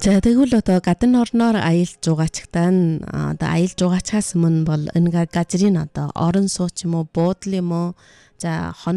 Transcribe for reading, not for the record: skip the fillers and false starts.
За тэгвэл одоо гадны орноор аялж байгаачлаа одоо аялж байгаагаас өмнө бол энэ газрын одоо орон сууц юм уу буудлын юм уу за